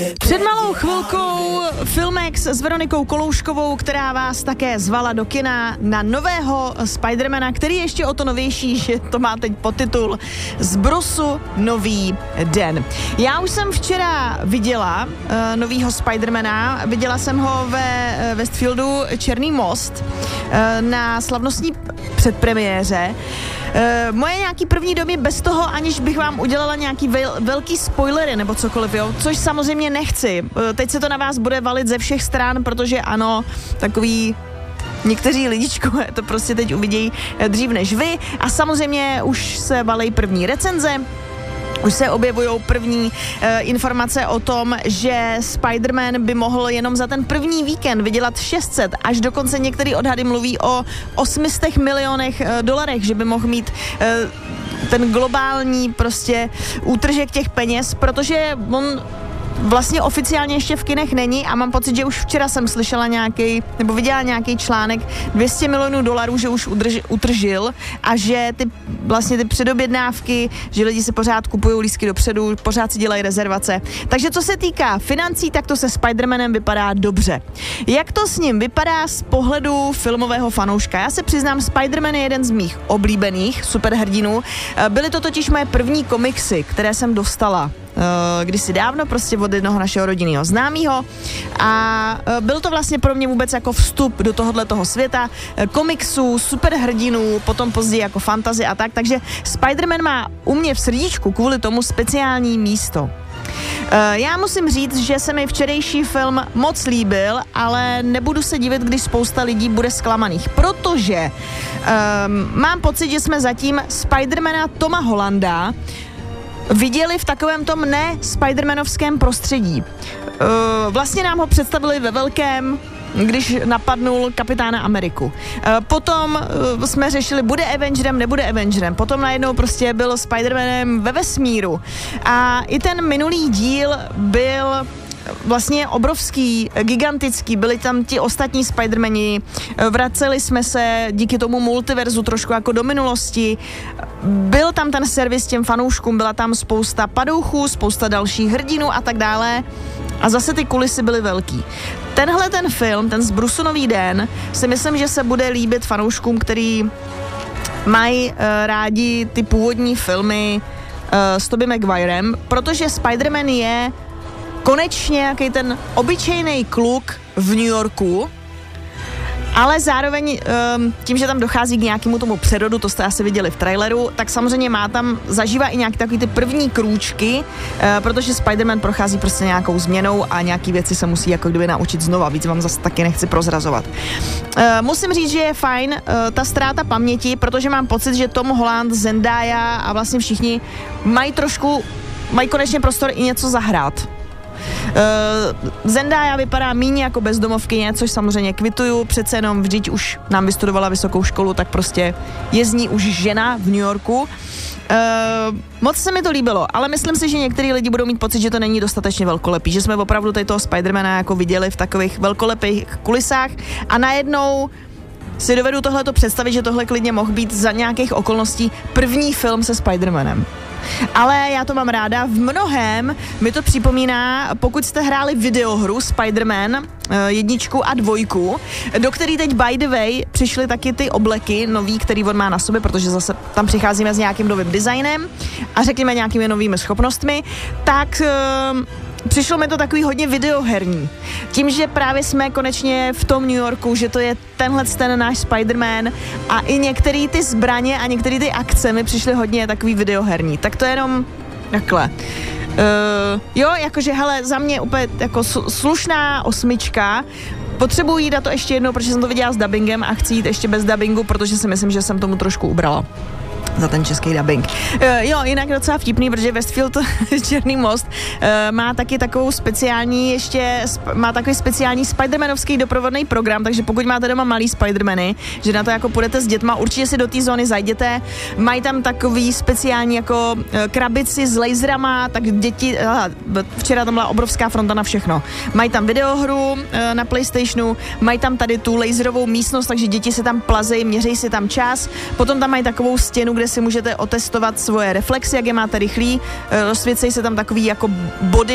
Před malou chvilkou Filmex s Veronikou Kolouškovou, která vás také zvala do kina na nového Spidermana, který je ještě o to novější, že to má teď podtitul Z Brusu nový den. Já už jsem včera viděla novýho Spidermana, viděla jsem ho ve Westfieldu Černý most na slavnostní předpremiéře. Moje nějaký první domy bez toho, aniž bych vám udělala nějaký velký spoilery nebo cokoliv, jo, což samozřejmě nechci. Teď se to na vás bude valit ze všech stran, protože ano, takový někteří lidičkové to prostě teď uvidějí dřív než vy a samozřejmě už se valí první recenze. Už se objevují první informace o tom, že Spider-Man by mohl jenom za ten první víkend vydělat 600, až dokonce některý odhady mluví o 800 milionech dolarech, že by mohl mít ten globální prostě útržek těch peněz, protože on vlastně oficiálně ještě v kinech není a mám pocit, že už včera jsem slyšela nebo viděla nějaký článek 200 milionů dolarů, že už utržil a že ty předobědnávky, že lidi si pořád kupují lístky dopředu, pořád si dělají rezervace. Takže co se týká financí, tak to se Spider-Manem vypadá dobře. Jak to s ním vypadá z pohledu filmového fanouška? Já se přiznám, Spider-Man je jeden z mých oblíbených superhrdinů. Byly to totiž moje první komiksy, které jsem dostala kdysi dávno prostě od jednoho našeho rodinného známého a byl to vlastně pro mě vůbec jako vstup do tohoto světa komiksů, superhrdinů, potom později jako fantasy a tak, takže Spider-Man má u mě v srdíčku kvůli tomu speciální místo. Já musím říct, že se mi včerejší film moc líbil, ale nebudu se divit, když spousta lidí bude zklamaných, protože mám pocit, že jsme zatím Spidermana Toma Hollanda viděli v takovém tom ne-Spidermanovském prostředí. Vlastně nám ho představili ve velkém, když napadnul Kapitána Ameriku. Potom jsme řešili, bude Avengerem, nebude Avengerem. Potom najednou prostě byl Spider-Manem ve vesmíru. A i ten minulý díl byl vlastně obrovský, gigantický, byli tam ti ostatní Spider-mani, vraceli jsme se díky tomu multiverzu trošku jako do minulosti, byl tam ten servis těm fanouškům, byla tam spousta padouchů, spousta dalších hrdinů a tak dále a zase ty kulisy byly velký. Tenhle ten film, ten Z Brusu nový den, si myslím, že se bude líbit fanouškům, který mají rádi ty původní filmy s Tobey Maguirem, protože Spider-Man je konečně nějaký ten obyčejný kluk v New Yorku, ale zároveň tím, že tam dochází k nějakému tomu přerodu, to jste asi viděli v traileru, tak samozřejmě zažívá i nějaké takový ty první krůčky, protože Spider-Man prochází prostě nějakou změnou a nějaký věci se musí jako kdyby naučit znova, víc vám zase taky nechci prozrazovat. Musím říct, že je fajn ta ztráta paměti, protože mám pocit, že Tom Holland, Zendaya a vlastně všichni mají konečně prostor i něco zahrát. Zendaya vypadá míň jako bezdomovkyně, což samozřejmě kvituju, přece jenom vždyť už nám vystudovala vysokou školu, tak prostě je z ní už žena v New Yorku. Moc se mi to líbilo, ale myslím si, že některý lidi budou mít pocit, že to není dostatečně velkolepý, že jsme opravdu tady toho Spidermana jako viděli v takových velkolepých kulisách a najednou si dovedu tohleto představit, že tohle klidně mohl být za nějakých okolností první film se Spidermanem. Ale já to mám ráda, v mnohém mi to připomíná, pokud jste hráli videohru Spider-Man 1 a 2, do který teď by the way přišly taky ty obleky nový, který on má na sobě, protože zase tam přicházíme s nějakým novým designem a řekněme nějakými novými schopnostmi, tak přišlo mi to takový hodně videoherní. Tím, že právě jsme konečně v tom New Yorku, že to je ten náš Spider-Man a i některé ty zbraně a některé ty akce mi přišly hodně takový videoherní. Tak to je jenom takhle. Jo, jakože hele, za mě úplně jako slušná 8. Potřebuji jít na to ještě jednou, protože jsem to viděla s dubbingem a chci jít ještě bez dubbingu, protože si myslím, že jsem tomu trošku ubrala za ten český dubbing. Jo, jinak docela vtipný, protože Westfield Černý most má taky takovou speciální má takový speciální Spidermanovský doprovodný program, takže pokud máte doma malý Spidermany, že na to jako půjdete s dětma, určitě si do té zóny zajděte. Mají tam takový speciální jako krabici s laserama, tak děti, včera tam byla obrovská fronta na všechno. Mají tam videohru na PlayStationu, mají tam tady tu laserovou místnost, takže děti se tam plazejí, měří si tam čas, potom tam mají takovou stěnu, kde si můžete otestovat svoje reflexy, jak je máte rychlý, rozsvěcejí se tam takový jako body